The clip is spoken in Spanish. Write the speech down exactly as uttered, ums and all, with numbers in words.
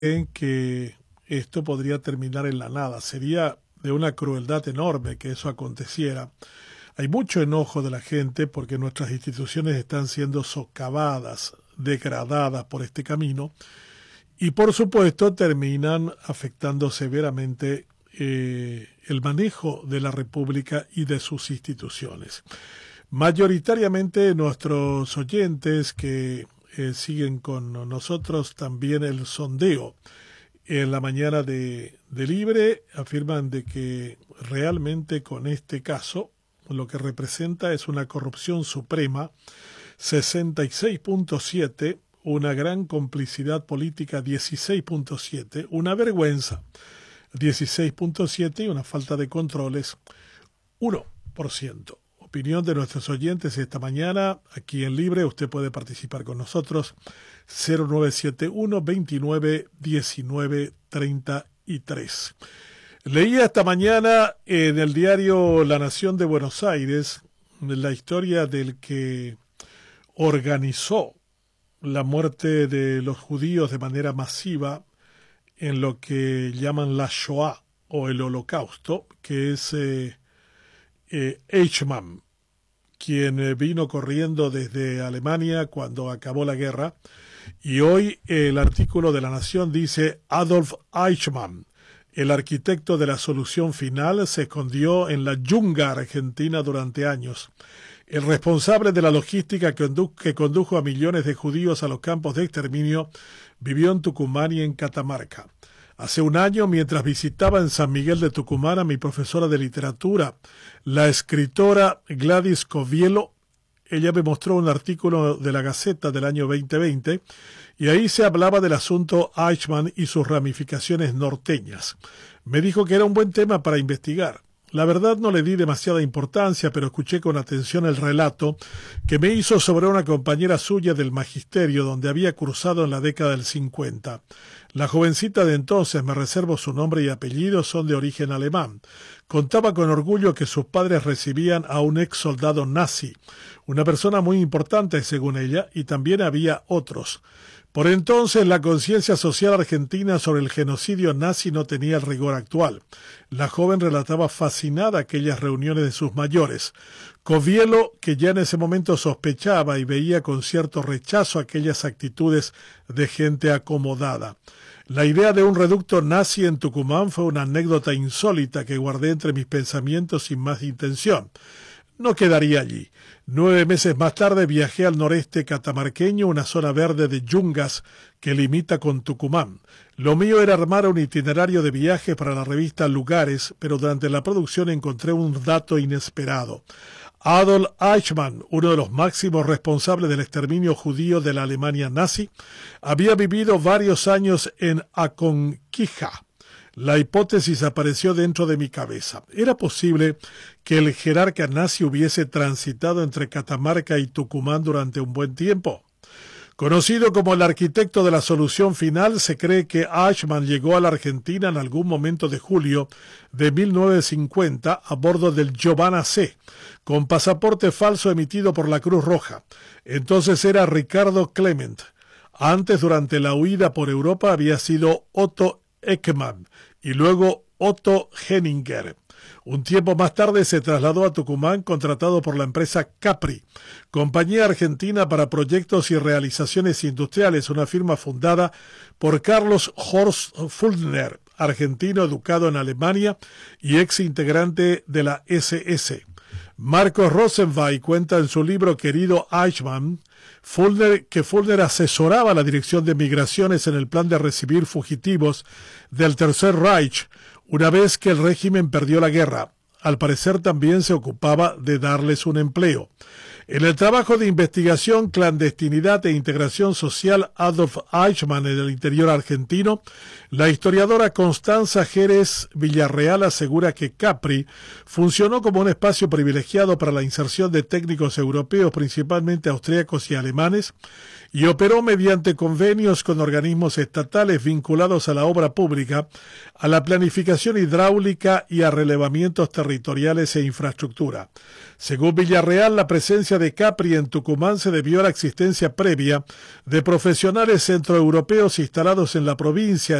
en que esto podría terminar en la nada. Sería de una crueldad enorme que eso aconteciera. Hay mucho enojo de la gente porque nuestras instituciones están siendo socavadas, degradadas por este camino y por supuesto terminan afectando severamente eh, el manejo de la República y de sus instituciones. Mayoritariamente nuestros oyentes que eh, siguen con nosotros también el sondeo en la mañana de, de Libre afirman de que realmente con este caso lo que representa es una corrupción suprema, sesenta y seis punto siete, una gran complicidad política, dieciséis punto siete, una vergüenza, dieciséis punto siete y una falta de controles, uno por ciento. Opinión de nuestros oyentes esta mañana, aquí en Libre, usted puede participar con nosotros, cero nueve siete uno, veintinueve, diecinueve, treinta y tres. Leía esta mañana en el diario La Nación de Buenos Aires la historia del que organizó la muerte de los judíos de manera masiva en lo que llaman la Shoah o el Holocausto, que es eh, eh, Eichmann, quien eh, vino corriendo desde Alemania cuando acabó la guerra, y hoy el artículo de La Nación dice Adolf Eichmann, el arquitecto de la solución final, se escondió en la yunga argentina durante años. El responsable de la logística que, condu- que condujo a millones de judíos a los campos de exterminio vivió en Tucumán y en Catamarca. Hace un año, mientras visitaba en San Miguel de Tucumán a mi profesora de literatura, la escritora Gladys Covielo, ella me mostró un artículo de la Gaceta del año veinte veinte y ahí se hablaba del asunto Eichmann y sus ramificaciones norteñas. Me dijo que era un buen tema para investigar. La verdad no le di demasiada importancia, pero escuché con atención el relato que me hizo sobre una compañera suya del magisterio donde había cursado en la década del cincuenta. La jovencita de entonces, me reservo su nombre y apellido, son de origen alemán. Contaba con orgullo que sus padres recibían a un ex soldado nazi, una persona muy importante según ella, y también había otros. Por entonces, la conciencia social argentina sobre el genocidio nazi no tenía el rigor actual. La joven relataba fascinada aquellas reuniones de sus mayores. Covielo, que ya en ese momento sospechaba y veía con cierto rechazo aquellas actitudes de gente acomodada. La idea de un reducto nazi en Tucumán fue una anécdota insólita que guardé entre mis pensamientos sin más intención. No quedaría allí. Nueve meses más tarde viajé al noreste catamarqueño, una zona verde de yungas que limita con Tucumán. Lo mío era armar un itinerario de viaje para la revista Lugares, pero durante la producción encontré un dato inesperado. Adolf Eichmann, uno de los máximos responsables del exterminio judío de la Alemania nazi, había vivido varios años en Aconquija. La hipótesis apareció dentro de mi cabeza. ¿Era posible que el jerarca nazi hubiese transitado entre Catamarca y Tucumán durante un buen tiempo? Conocido como el arquitecto de la solución final, se cree que Eichmann llegó a la Argentina en algún momento de julio de mil novecientos cincuenta a bordo del Giovanna C, con pasaporte falso emitido por la Cruz Roja. Entonces era Ricardo Clement. Antes, durante la huida por Europa, había sido Otto Ekman y luego Otto Henninger. Un tiempo más tarde se trasladó a Tucumán contratado por la empresa Capri, compañía argentina para proyectos y realizaciones industriales, una firma fundada por Carlos Horst Fulner, argentino educado en Alemania y ex integrante de la ese ese. Marcos Rosenwein cuenta en su libro Querido Eichmann, Fulner, que Fulner asesoraba a la Dirección de Migraciones en el plan de recibir fugitivos del Tercer Reich una vez que el régimen perdió la guerra. Al parecer también se ocupaba de darles un empleo. En el trabajo de investigación, clandestinidad e integración social Adolf Eichmann en el interior argentino, la historiadora Constanza Jerez Villarreal asegura que Capri funcionó como un espacio privilegiado para la inserción de técnicos europeos, principalmente austríacos y alemanes, y operó mediante convenios con organismos estatales vinculados a la obra pública, a la planificación hidráulica y a relevamientos territoriales e infraestructura. Según Villarreal, la presencia de de Capri en Tucumán se debió a la existencia previa de profesionales centroeuropeos instalados en la provincia